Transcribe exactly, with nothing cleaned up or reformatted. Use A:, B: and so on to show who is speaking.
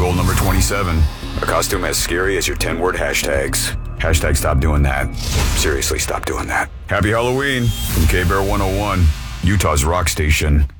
A: Goal number twenty-seven. A costume as scary as your ten-word hashtags. Hashtag stop doing that. Seriously, stop doing that. Happy Halloween from K-Bear one oh one, Utah's rock station.